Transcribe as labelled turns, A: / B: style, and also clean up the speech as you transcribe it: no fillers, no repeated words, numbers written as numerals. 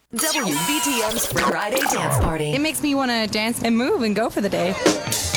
A: WBTM's Friday Dance Party.
B: It makes me want to dance and move and go for the day.